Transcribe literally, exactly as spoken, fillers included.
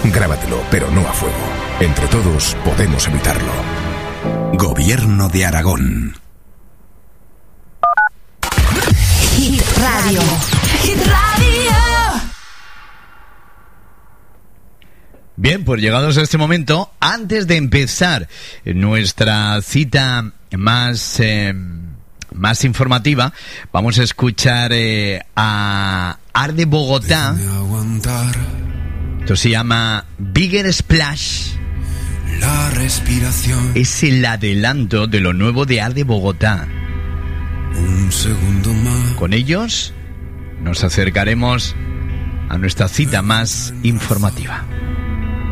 Grábatelo, pero no a fuego. Entre todos podemos evitarlo. Gobierno de Aragón. Hit Radio. Hit Radio. Bien, pues llegados a este momento, antes de empezar nuestra cita más eh, más informativa, vamos a escuchar eh, a Arde Bogotá. Esto se llama Bigger Splash. La respiración. Es el adelanto de lo nuevo de Arde Bogotá. Un segundo más. Con ellos nos acercaremos a nuestra cita más informativa.